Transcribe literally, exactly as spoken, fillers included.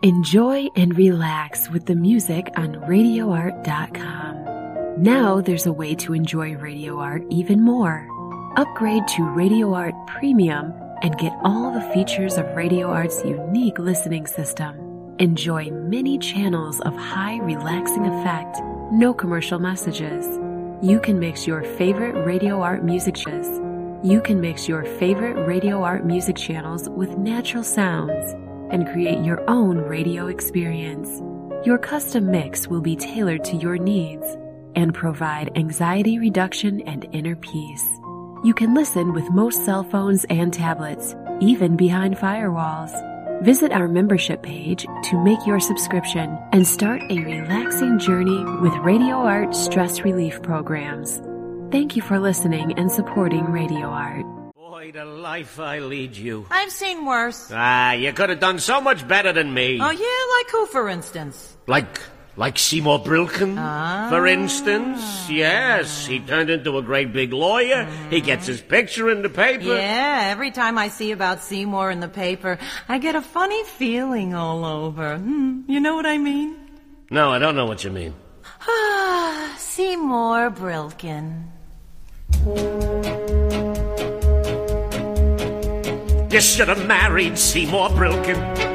Enjoy and relax with the music on radio art dot com. Now there's a way to enjoy Radio Art even more. Upgrade to Radio Art Premium and get all the features of Radio Art's unique listening system. Enjoy many channels of high relaxing effect, no commercial messages. You can mix your favorite Radio Art music shows. You can mix your favorite Radio Art music channels with natural sounds and create your own radio experience. Your custom mix will be tailored to your needs and provide anxiety reduction and inner peace. You can listen with most cell phones and tablets, even behind firewalls. Visit our membership page to make your subscription and start a relaxing journey with Radio Art stress relief programs. Thank you for listening and supporting Radio Art. Boy, the life I lead you. I've seen worse. Ah, you could have done so much better than me. Oh, yeah? Like who, for instance? Like, like Seymour Brilken, Ah. for instance. Yes, he turned into a great big lawyer. Mm. He gets his picture in the paper. Yeah, every time I see about Seymour in the paper, I get a funny feeling all over. Hmm, you know what I mean? No, I don't know what you mean. Ah, Seymour Brilken. You should have married Seymour Brilken.